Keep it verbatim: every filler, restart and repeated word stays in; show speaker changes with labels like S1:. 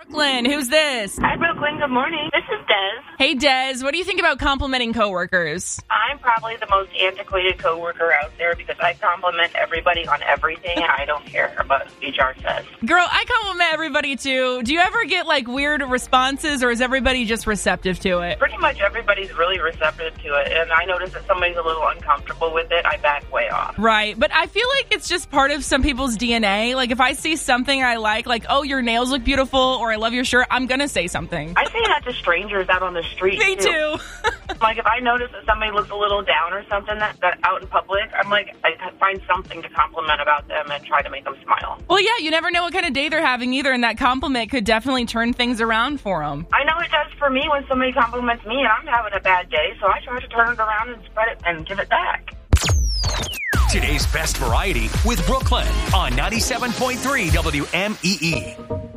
S1: Brooklyn. Who's this?
S2: Hi, Brooklyn. Good morning. This is Des.
S1: Hey, Des. What do you think about complimenting coworkers?
S2: I'm probably the most antiquated coworker out there because I compliment everybody on everything. I don't care about what H R says.
S1: Girl, I compliment everybody, too. Do you ever get, like, weird responses, or is everybody just receptive to it?
S2: Pretty much everybody's really receptive to it, and I notice that somebody's a little uncomfortable with it, I back way off.
S1: Right, but I feel like it's just part of some people's D N A. Like, if I see something I like, like, oh, your nails look beautiful, or I love your shirt, I'm going to say something.
S2: I say that to strangers out on the street,
S1: Me
S2: too.
S1: too.
S2: Like, if I notice that somebody looks a little down or something that, that out in public, I'm like, I find something to compliment about them and try to make them smile.
S1: Well, yeah, you never know what kind of day they're having either, and that compliment could definitely turn things around for them.
S2: I know it does for me when somebody compliments me and I'm having a bad day, so I try to turn it around and spread it and give it back.
S3: Today's best variety with Brooklyn on ninety-seven point three W M E E.